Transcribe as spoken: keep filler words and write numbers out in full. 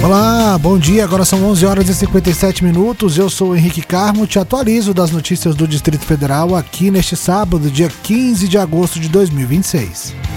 Olá, bom dia, agora são onze horas e cinquenta e sete minutos, eu sou o Henrique Carmo, te atualizo das notícias do Distrito Federal aqui neste sábado, dia quinze de agosto de dois mil e vinte e seis.